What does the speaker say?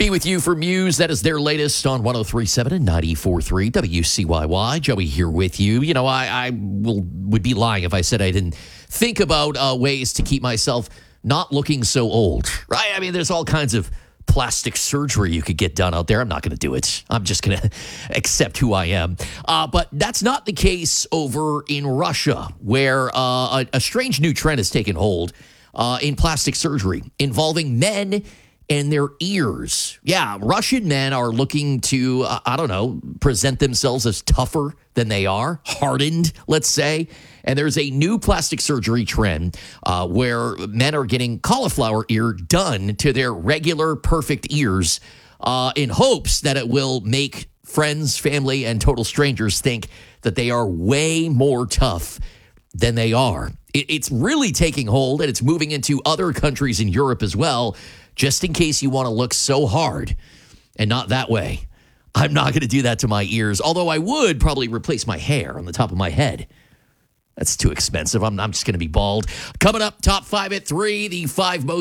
Be with you for Muse. That is their latest on 103.7 and 94.3 WCYY. Joey here with you. You know, I would be lying if I said I didn't think about ways to keep myself not looking so old, right? I mean, there's all kinds of plastic surgery you could get done out there. I'm not going to do it. I'm just going to accept who I am. But that's not the case over in Russia, where a strange new trend has taken hold in plastic surgery involving men and their ears. Yeah, Russian men are looking to, present themselves as tougher than they are, hardened, let's say. And there's a new plastic surgery trend where men are getting cauliflower ear done to their regular perfect ears in hopes that it will make friends, family, and total strangers think that they are way more tough than they are. It's really taking hold, and it's moving into other countries in Europe as well, just in case you want to look so hard and not that way. I'm not going to do that to my ears, although I would probably replace my hair on the top of my head. That's too expensive. I'm just going to be bald. Coming up, top 5 at 3, the 5 most